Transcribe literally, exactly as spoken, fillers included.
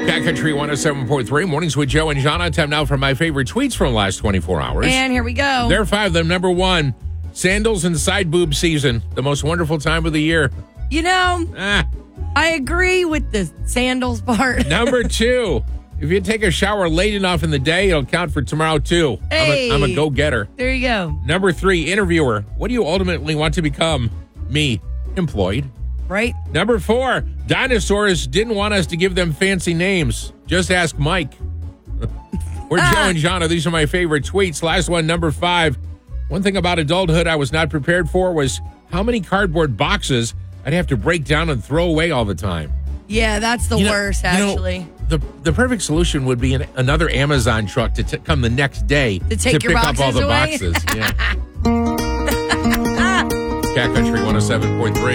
Cat Country one oh seven point three. Mornings with Joe and Jana. Time now for my favorite tweets from the last twenty-four hours. And here we go. There are five of them. Number one, sandals and side boob season. The most wonderful time of the year. You know, Ah. I agree with the sandals part. Number two, if you take a shower late enough in the day, it'll count for tomorrow, too. Hey. I'm a, I'm a go-getter. There you go. Number three, interviewer. What do you ultimately want to become? Me, employed. Right? Number four, dinosaurs didn't want us to give them fancy names. Just ask Mike. We're Ah. Joe and Jana. These are my favorite tweets. Last one, number five. One thing about adulthood I was not prepared for was how many cardboard boxes I'd have to break down and throw away all the time. Yeah, that's the You know- worst, you know, actually. the the perfect solution would be an, another Amazon truck to t- come the next day To take your pick up all boxes the away? boxes. Yeah. Cat Country one oh seven point three.